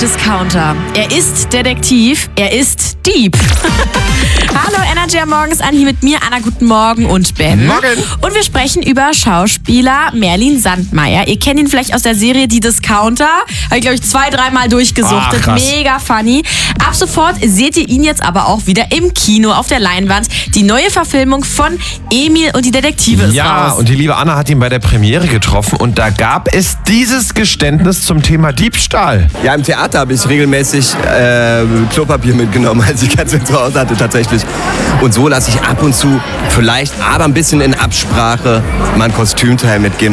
Discounter. Er ist Detektiv, er ist Dieb. Hallo Energy am Morgens an, hier mit mir, Anna, guten Morgen und Ben. Morgen. Und wir sprechen über Schauspieler Merlin Sandmeier. Ihr kennt ihn vielleicht aus der Serie Die Discounter. Habe ich, glaube ich, 2-3 Mal durchgesuchtet. Krass. Mega funny. Ab sofort seht ihr ihn jetzt aber auch wieder im Kino auf der Leinwand. Die neue Verfilmung von Emil und die Detektive ist Ja, raus. und die liebe Anna hat ihn bei der Premiere getroffen und da gab es dieses Geständnis zum Thema Diebstahl. Ja, im Theater habe ich regelmäßig Klopapier mitgenommen, als ich ganz viel zu Hause hatte tatsächlich. Und so lasse ich ab und zu vielleicht, aber ein bisschen in Absprache, mal ein Kostümteil mitgehen.